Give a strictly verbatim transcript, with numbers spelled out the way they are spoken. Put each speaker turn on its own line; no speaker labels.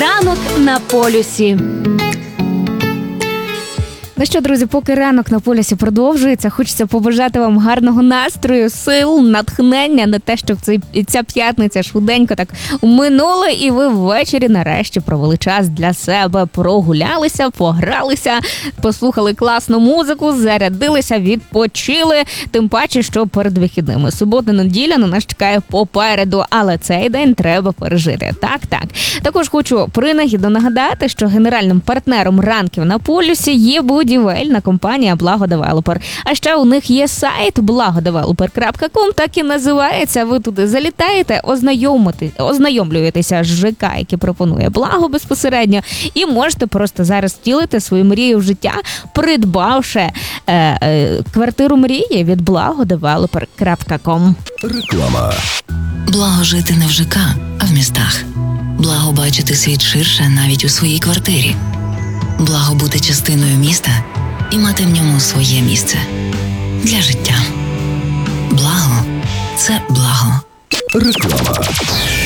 Ранок на полюсі. Ну що, друзі, поки ранок на полюсі продовжується, хочеться побажати вам гарного настрою, сил, натхнення на те, щоб цей, ця п'ятниця швиденько так минула, і ви ввечері нарешті провели час для себе, прогулялися, погралися, послухали класну музику, зарядилися, відпочили. Тим паче, що перед вихідними субота-неділя на нас чекає попереду, але цей день треба пережити. Так, так. Також хочу принагідно нагадати, що генеральним партнером ранків на полюсі є будівельна компанія «Благодевелопер». А ще у них є сайт благодевелопер крапка ком, так і називається. Ви туди залітаєте, ознайомити, ознайомлюєтеся з ЖК, який пропонує Благо безпосередньо, і можете просто зараз втілити свою мрію в життя, придбавши е, е, квартиру мрії від благодевелопер крапка ком.
Реклама.
Благо жити не в ЖК, а в містах. Благо бачити світ ширше навіть у своїй квартирі. Благо бути частиною міста і мати в ньому своє місце для життя. Благо – це благо.
Реклама.